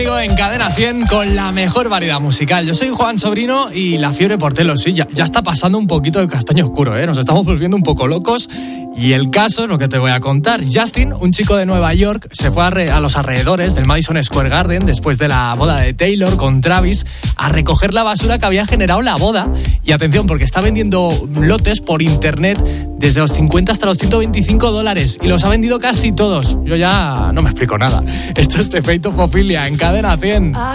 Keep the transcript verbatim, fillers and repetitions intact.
En Cadena cien con la mejor variedad musical. Yo soy Juan Sobrino y la fiebre por Taylor Swift ya, ya está pasando un poquito de castaño oscuro, ¿eh? Nos estamos volviendo un poco locos y el caso es lo que te voy a contar. Justin, un chico de Nueva York, se fue a, re, a los alrededores del Madison Square Garden después de la boda de Taylor con Travis a recoger la basura que había generado la boda. Y atención, porque está vendiendo lotes por internet desde los cincuenta hasta los ciento veinticinco dólares y los ha vendido casi todos. Yo ya no me explico nada. Esto es The Fate of Ophelia en Cadena cien.